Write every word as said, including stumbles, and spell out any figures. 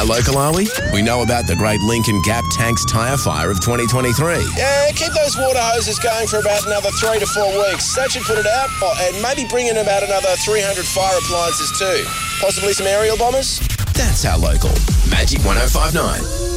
How local are we? We know about the great Lincoln Gap Tanks tyre fire of twenty twenty-three. Yeah, keep those water hoses going for about another three to four weeks. That should put it out. Oh, and maybe bring in about another three hundred fire appliances too. Possibly some aerial bombers. That's How Local. Magic one oh five nine.